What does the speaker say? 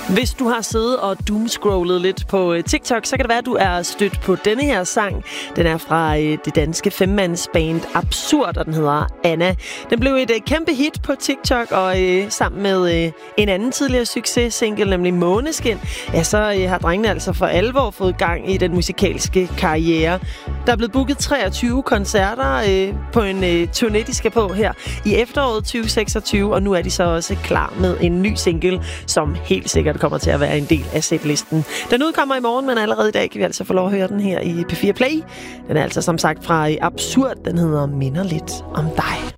Hvis du har siddet og doomscrollet lidt på TikTok, så kan det være, at du er stødt på denne her sang. Den er fra det danske femmandsband Absurd, og den hedder Anna. Den blev et kæmpe hit på TikTok, og sammen med en anden tidligere succes-single, nemlig Måneskin, ja, så har drengene altså for alvor fået gang i den musikalske karriere. Der er blevet booket 23 koncerter på en turné, de skal på her i efteråret 2026, og nu er de så også klar med en ny single, som helt sikkert kommer til at være en del af setlisten. Den udkommer i morgen, men allerede i dag kan vi altså få lov at høre den her i P4 Play. Den er altså som sagt fra Absurd. Den hedder Minder lidt om dig.